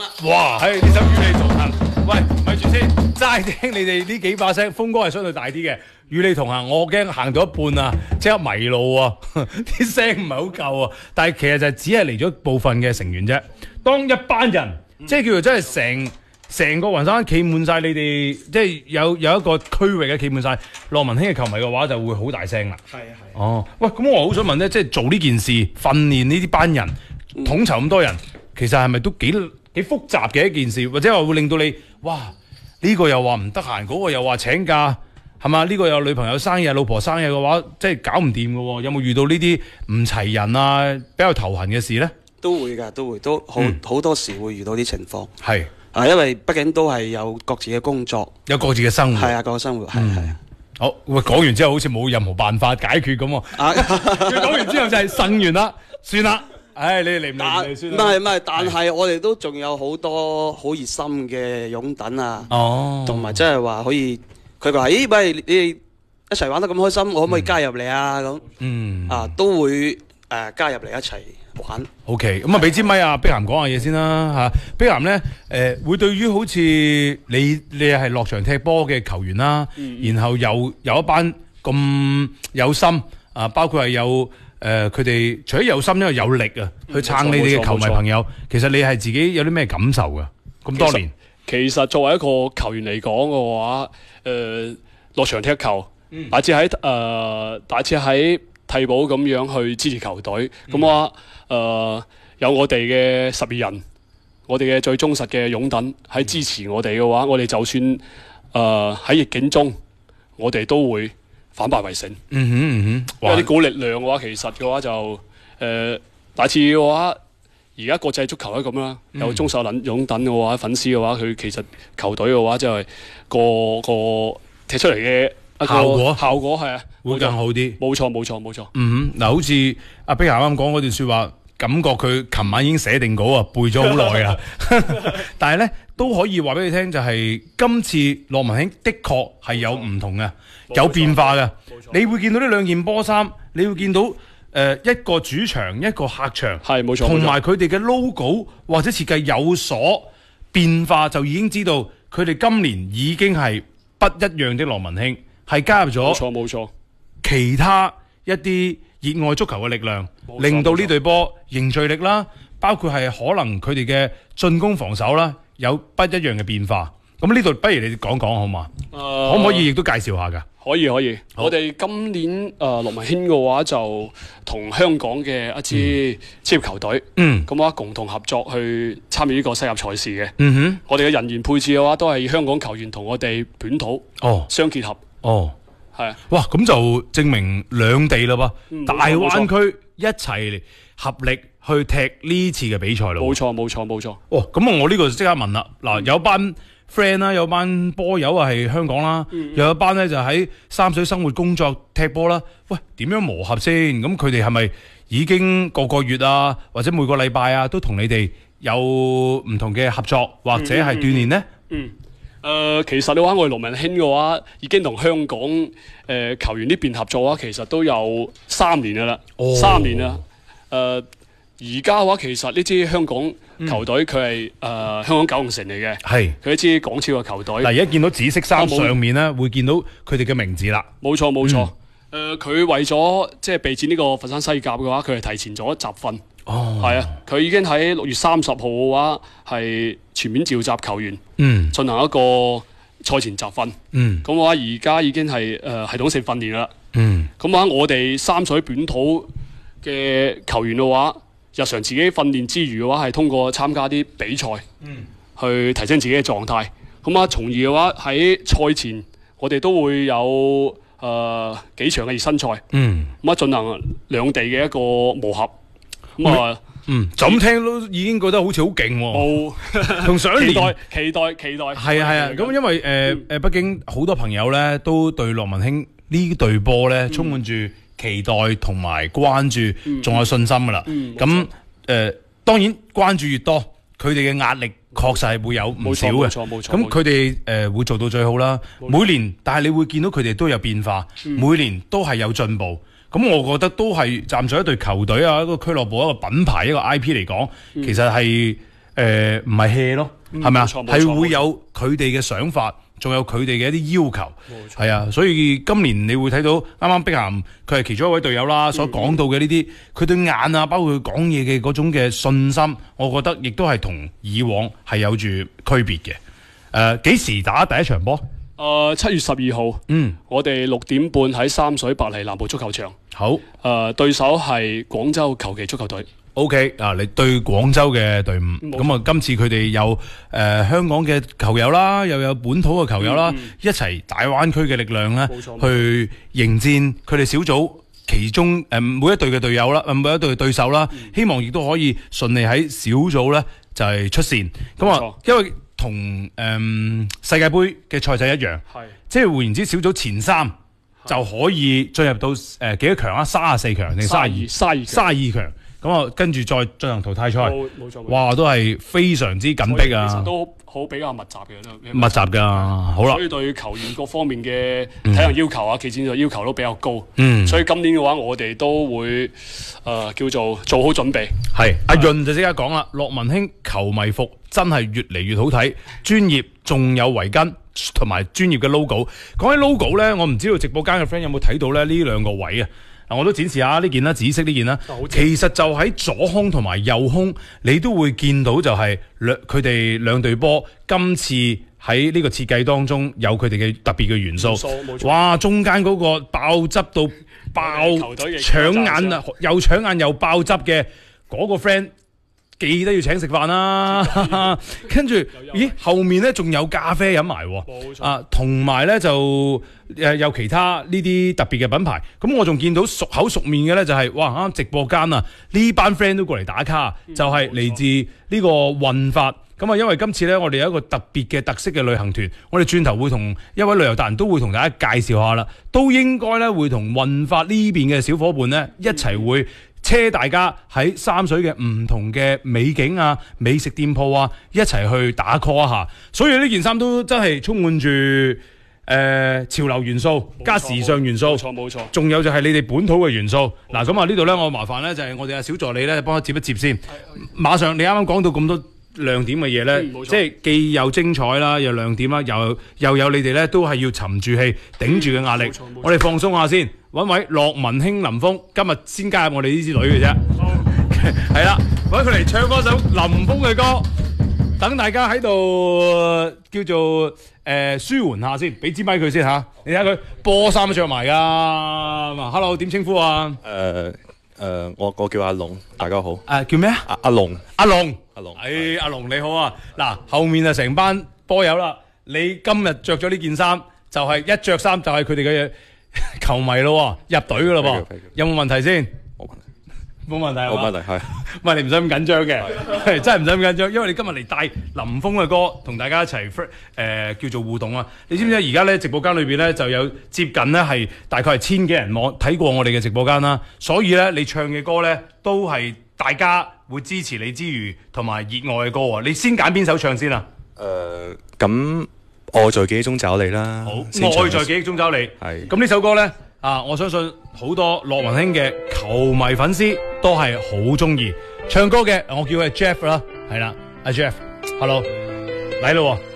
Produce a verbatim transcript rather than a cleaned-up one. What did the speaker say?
啦。 哇！係呢首與你同行。喂，咪住先，齋聽你哋呢幾把聲，風哥係相對大啲嘅。與你同行，我驚行到一半啊，即刻迷路啊，啲聲唔係好夠啊。但係其實就只係嚟咗部分嘅成員啫。當一班人，嗯、即係叫做真係成成個雲山企滿晒你哋，即係有有一個區域嘅企滿晒羅文興嘅球迷嘅話，就會好大聲啦。 係啊係。 哦，喂，咁我好想問咧，即係做呢件事，訓練呢啲班人，統籌咁多人，其實係咪都幾幾複雜嘅一件事，或者話會令到你，哇，呢、呢個又話唔得閒，嗰、嗰個又話請假。係嘛？呢、這個有女朋友生日、老婆生日嘅話，即係搞唔掂嘅喎。有冇遇到呢啲唔齊人啊、比較頭痕嘅事咧？ 都會㗎，都會，都好好、嗯、多時會遇到啲情況。 係啊，因為畢竟都係有各自嘅工作， 有各自嘅生活。 係啊，各個生活係係、嗯、啊。 好，喂，講完之後好似冇任何辦法解決咁喎。啊，佢講完之後就係呻完啦，算啦。唉、哎，你嚟唔嚟算啦。唔係唔係，但係我哋都仲有好多好熱心嘅擁躉啊。哦。同埋即係話可以。佢話：咦，喂，你哋一齊玩得咁開心，我可唔可以加入嚟啊？咁，嗯，啊，都會誒、呃、加入嚟一齊玩。OK， 咁啊，俾支咪啊，碧咸講下嘢先啦嚇。碧咸咧誒，會對於好似你你係落場踢波嘅球員啦，嗯、然後又有一班咁有心啊，包括係有誒佢哋除咗有心，因為有力啊，去撐你哋嘅球迷朋友。其實你係自己有啲咩感受㗎？咁多年。 其實作為一個球員嚟講嘅話，誒、呃、落場踢球，嗯、乃至喺誒乃至喺替補咁樣去支持球隊，咁話誒有我哋嘅十二人，我哋嘅最忠實嘅擁躉喺支持我哋嘅話，我哋就算誒喺、呃、逆境中，我哋都會反敗為勝。嗯哼嗯哼，因為啲股力量嘅話，其實嘅話就誒、呃、乃至嘅話。而家國際足球都咁啦，有中手撚擁躉嘅話，粉絲嘅話，佢其實球隊嘅話，就係個個踢出嚟嘅效果，效果係啊，會更好啲。冇錯，冇錯，冇錯。嗯哼，嗱，好似阿碧咸啱講嗰段説話，感覺佢琴晚已經寫定稿啊，背咗好耐啊。但係咧都可以話俾你聽，就係今次羅文興的確係有唔同嘅，有變化嘅。你會見到呢兩件波衫，你會見到。誒、呃、一個主場一個客場，係冇錯，同埋佢哋嘅 logo 或者設計有所變化，就已經知道佢哋今年已經係不一樣的羅文興，係加入咗冇錯冇錯其他一啲熱愛足球嘅力量，令到呢隊波凝聚力啦，包括係可能佢哋嘅進攻防守啦，有不一樣嘅變化。咁呢度不如你哋講講好嘛？呃、可唔可以亦都介紹下㗎？可以可以，我哋今年誒羅文興嘅話就同香港嘅一支職業球隊，嗯，咁啊共同合作去參與呢個西甲賽事嘅。嗯哼，我哋嘅人員配置嘅話都係香港球員同我哋本土哦相結合。哦，係啊，哇，咁就證明兩地啦噃，嗯、大灣區一齊合力去踢呢次嘅比賽咯。冇錯冇錯冇錯。哦，咁啊，我呢個即刻問啦，嗱、嗯，有班。friend 啦，有班波友啊係香港啦，嗯、有一班咧就喺三水生活工作踢波啦。喂，點樣磨合先？咁佢哋係咪已經個個月啊，或者每個禮拜啊，都同你哋有唔同嘅合作或者係鍛鍊呢？嗯，誒、嗯呃，其實嘅話，我哋羅文興嘅話，已經同香港誒、呃、球員呢邊合作嘅話，其實都有三年噶啦，哦、三年啦，誒、呃。而家嘅話，其實呢支香港球隊佢係誒香港九龍城嚟嘅，係佢一支港超嘅球隊。嗱，而家見到紫色衫上面咧，啊、會見到佢哋嘅名字啦。冇錯冇錯，誒佢、嗯呃、為咗即係備戰呢個佛山西甲嘅話，佢係提前咗集訓。哦，係啊，佢已經喺六月三十號嘅話係全面召集球員，嗯，進行一個賽前集訓。嗯，咁嘅話而家已經係誒、呃、系統性訓練啦。嗯，咁嘅話我哋三水本土嘅球員嘅話。日常自己訓練之餘嘅話，係通過參加啲比賽，嗯，去提升自己嘅狀態。咁啊，從而嘅話喺賽前，我哋都會有誒、呃、幾場嘅熱身賽，嗯，咁啊進行兩地嘅一個磨合。咁啊，嗯，就咁聽都已經覺得好似好勁喎。同上一年期待期待期待。係啊係啊，咁因為誒誒、呃，畢竟好多朋友咧都對羅文興呢隊波咧充滿住期待同埋關注，仲有信心噶啦。咁誒、呃，當然關注越多，佢哋嘅壓力確實係會有唔少嘅。冇錯冇錯。咁佢哋誒會做到最好啦。每年，但係你會見到佢哋都有變化，嗯、每年都係有進步。咁我覺得都係站在一隊球隊啊，一個俱樂部、一個品牌、一個 I P 嚟講，嗯、其實係誒唔係 hea 咯，係咪啊？係係會有佢哋嘅想法，仲有佢哋嘅一啲要求，係啊。所以今年你會睇到啱啱碧咸佢係其中一位隊友啦，所講到嘅呢啲，佢對眼啊，包括佢講嘢嘅嗰種嘅信心，我覺得亦都係同以往係有住區別嘅。誒、呃，幾時打第一場波？ 誒七月十二號， 嗯， 我哋六點半喺三水白泥南部足球場。 好，誒、 呃、對手係廣州球旗足球隊。 O K 啊，你對廣州嘅隊伍，咁啊今次佢哋有誒、呃、香港嘅球友啦，又有本土嘅球友啦，嗯嗯、一齊大灣區嘅力量咧，去迎戰佢哋小組其中誒、呃、每一隊嘅隊友啦，每一隊嘅對手啦，嗯、希望亦都可以順利喺小組咧就係、是、出線。咁啊，因為同誒、呃、世界盃嘅賽制一樣，即係換言之，小組前三就可以進入到誒、呃、幾多強啊？三十四強定三十二？三十二強。咁啊，跟住再進行淘汰賽，冇錯，哇，都係非常之緊迫啊！ 其實都好比較密集嘅， 密集㗎，好啦。 所以對球員各方面嘅體能要求啊、技戰術要求都比較高。 嗯， 所以今年嘅話，我哋都會誒、呃、叫做做好準備。 係阿潤就即刻講啦，樂文興球迷服真係越嚟越好睇，專業，仲有圍巾同埋專業嘅 logo。講起 logo 咧，我唔知道直播間嘅 friend 有冇睇到咧呢兩個位啊？嗱，我都展示下呢件啦，紫色呢件啦，其實就喺左胸同埋右胸，你都會見到就係兩佢哋兩隊波今次喺呢個設計當中有佢哋嘅特別嘅元素。哇，中間嗰個爆汁到爆搶眼啊，又搶眼又爆汁嘅嗰個 friend。記得要請食飯啦，跟住，咦，後面咧仲有咖啡飲埋，啊，同埋咧就誒有其他呢啲特別嘅品牌，咁我仲見到熟口熟面嘅咧就係、是，哇，啱啱直播間啊，呢班 friend 都過嚟打卡，嗯、就係嚟自呢個運發，咁啊，因為今次咧我哋有一個特別嘅特色嘅旅行團，我哋轉頭會同一位旅遊達人都會同大家介紹下啦，都應該咧會同運發呢邊嘅小伙伴咧一齊會。車大家喺三水嘅唔同嘅美景啊、美食店鋪啊，一齊去打 call 一下。所以呢件衫都真係充滿住誒、呃、潮流元素加時尚元素。 冇錯冇錯。仲有就係你哋本土嘅元素。嗱咁啊呢度咧，我麻煩咧就係、是、我哋阿小助理咧幫我接一接先。馬上你啱啱講到咁多亮點嘅嘢咧，嗯、即係既有精彩啦，又亮點啦，又又有你哋咧都係要沉住氣頂住嘅壓力。嗯、我哋放鬆下先。揾位樂文興林峰，今日先加入我哋呢支隊嘅啫，係啦，揾佢嚟唱嗰首林峰嘅歌，等大家喺度叫做誒、呃、舒緩下先，俾支咪佢先嚇，你睇下佢波衫都着埋㗎。Hello， 點稱呼啊？ 誒誒、呃呃，我我叫阿龍，大家好。誒、 呃、叫咩啊？ 阿阿龍， 阿龍， 阿龍， 誒阿龍你好啊！嗱，後面啊成班波友啦，你今日着咗呢件衫，就係、是、一着衫就係佢哋嘅球迷咯，入隊噶啦噃，有冇問題先？ 冇問題， 冇問題， 冇問題係。 唔係你唔使咁緊張嘅，係真係唔使咁緊張，因為你今日嚟帶林峰嘅歌，同大家一齊誒、呃、叫做互動啊！你知唔知而家咧直播間裏邊咧就有接近咧係大概係千幾人望睇過我哋嘅直播間啦，所以咧你唱嘅歌咧都係大家會支持你之餘，同埋熱愛嘅歌喎。你先揀邊首唱先啊？ 誒咁。愛在記憶中找你啦， 好，愛在記憶中找你，係咁呢首歌咧啊，我相信好多樂文興嘅球迷粉絲都係好中意唱歌嘅，我叫佢 Jeff 啦，係啦，阿 Jeff，Hello，嚟咯。